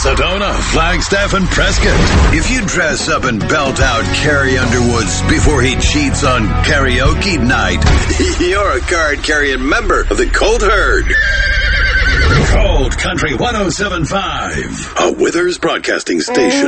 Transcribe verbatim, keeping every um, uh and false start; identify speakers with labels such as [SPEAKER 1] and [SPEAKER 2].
[SPEAKER 1] Sedona, Flagstaff, and Prescott. If you dress up and belt out Carrie Underwood's before he cheats on karaoke night, you're a card-carrying member of the Colt Herd. Cold Country one oh seven point five, a Withers Broadcasting Station.